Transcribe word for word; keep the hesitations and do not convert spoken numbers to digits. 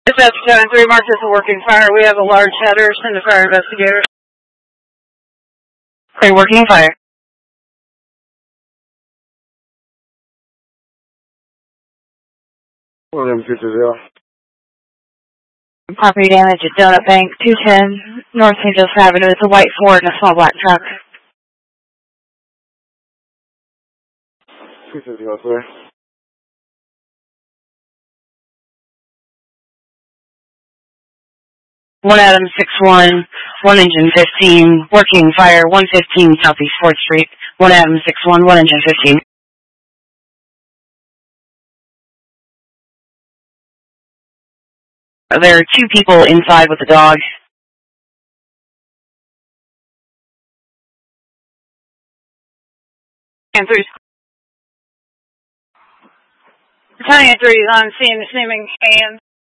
If that's seven three marked as a working fire, we have a large header, send the fire investigators. Okay, working fire. William two two zero. Property damage at Donut Bank, two ten North Saint Joseph Avenue. It's a white Ford and a small black truck. two two zero three. one Adam six one, one engine fifteen, working fire, one fifteen Southeast fourth Street. one Adam six one, one engine fifteen. There are two people inside with a dog. And three. Battalion three is on scene, assuming hands.